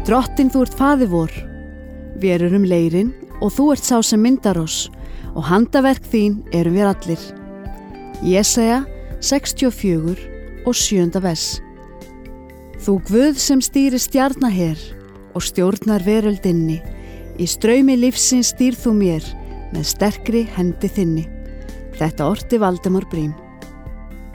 Drottinn, þú ert faðir vor, við erum leirinn og þú ert sá sem myndar oss og handaverk þín erum við allir. Jesaja 64 og 7. vers. Þú Guð sem stýrir stjarnaher og stjórnar veröldinni, í straumi lífsins stýr þú mér með sterkri hendi þinni. Þetta orti Valdimar Briem.